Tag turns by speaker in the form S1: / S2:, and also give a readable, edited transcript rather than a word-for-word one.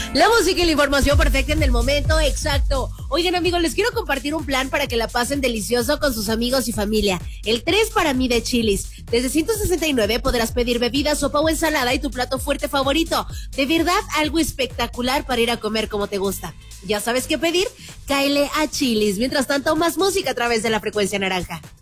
S1: La música y la información perfecta en el momento exacto. Oigan, amigos, les quiero compartir un plan para que la pasen delicioso con sus amigos y familia. El 3 para mí de Chili's. Desde 169 podrás pedir bebida, sopa o ensalada y tu plato fuerte favorito. De verdad, algo espectacular para ir a comer como te gusta. ¿Ya sabes qué pedir? Cáele a Chili's. Mientras tanto, más música a través de la frecuencia naranja.